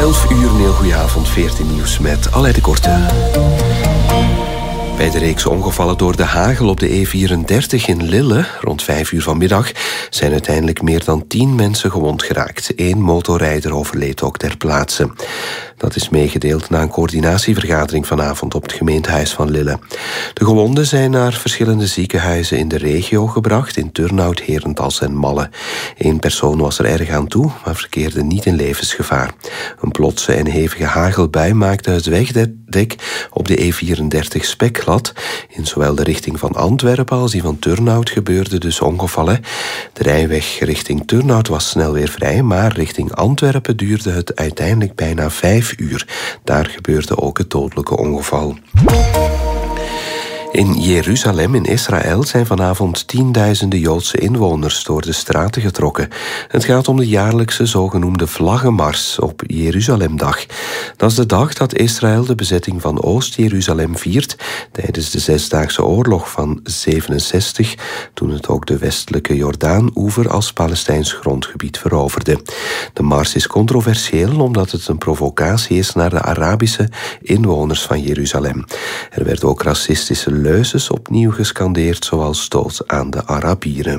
11 uur, een heel goede avond, 14 nieuws met Aleid de Korte. Bij de reeks ongevallen door de hagel op de E34 in Lille, rond 5 uur vanmiddag, zijn uiteindelijk meer dan 10 mensen gewond geraakt. 1 motorrijder overleed ook ter plaatse. Dat is meegedeeld na een coördinatievergadering vanavond op het gemeentehuis van Lille. De gewonden zijn naar verschillende ziekenhuizen in de regio gebracht, in Turnhout, Herentals en Malle. 1 persoon was er erg aan toe, maar verkeerde niet in levensgevaar. Een plotse en hevige hagelbui maakte het wegdek op de E34 spekglad. In zowel de richting van Antwerpen als die van Turnhout gebeurden dus ongevallen. De rijweg richting Turnhout was snel weer vrij, maar richting Antwerpen duurde het uiteindelijk bijna 5 uur. Daar gebeurde ook het dodelijke ongeval. In Jeruzalem in Israël zijn vanavond tienduizenden Joodse inwoners door de straten getrokken. Het gaat om de jaarlijkse zogenoemde vlaggenmars op Jeruzalemdag. Dat is de dag dat Israël de bezetting van Oost-Jeruzalem viert tijdens de Zesdaagse Oorlog van 67, toen het ook de westelijke Jordaan-oever als Palestijns grondgebied veroverde. De mars is controversieel omdat het een provocatie is naar de Arabische inwoners van Jeruzalem. Er werd ook racistische leuses opnieuw gescandeerd, zoals dood aan de Arabieren.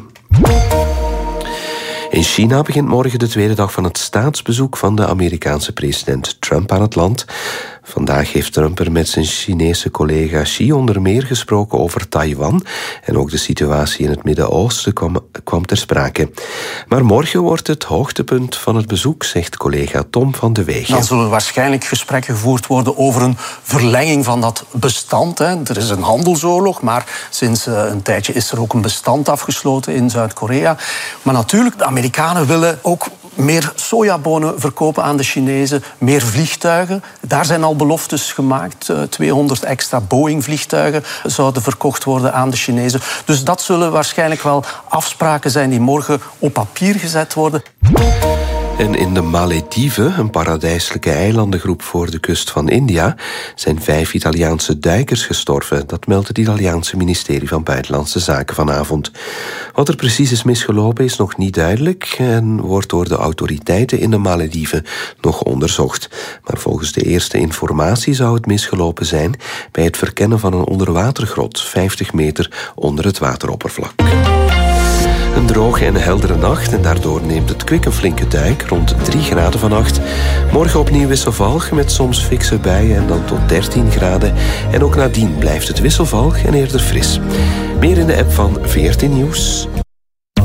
In China begint morgen de tweede dag van het staatsbezoek van de Amerikaanse president Trump aan het land. Vandaag heeft Trump er met zijn Chinese collega Xi onder meer gesproken over Taiwan. En ook de situatie in het Midden-Oosten kwam ter sprake. Maar morgen wordt het hoogtepunt van het bezoek, zegt collega Tom van de Wegen. Dan zullen waarschijnlijk gesprekken gevoerd worden over een verlenging van dat bestand. Er is een handelsoorlog, maar sinds een tijdje is er ook een bestand afgesloten in Zuid-Korea. Maar natuurlijk, de Amerikanen willen ook meer sojabonen verkopen aan de Chinezen, meer vliegtuigen. Daar zijn al beloftes gemaakt. 200 extra Boeing-vliegtuigen zouden verkocht worden aan de Chinezen. Dus dat zullen waarschijnlijk wel afspraken zijn die morgen op papier gezet worden. En in de Malediven, een paradijselijke eilandengroep voor de kust van India, zijn 5 Italiaanse duikers gestorven. Dat meldt het Italiaanse ministerie van Buitenlandse Zaken vanavond. Wat er precies is misgelopen is nog niet duidelijk en wordt door de autoriteiten in de Malediven nog onderzocht. Maar volgens de eerste informatie zou het misgelopen zijn bij het verkennen van een onderwatergrot, 50 meter onder het wateroppervlak. Een droge en heldere nacht en daardoor neemt het kwik een flinke duik, rond 3 graden vannacht. Morgen opnieuw wisselvallig met soms fikse buien en dan tot 13 graden. En ook nadien blijft het wisselvallig en eerder fris. Meer in de app van VRT Nieuws.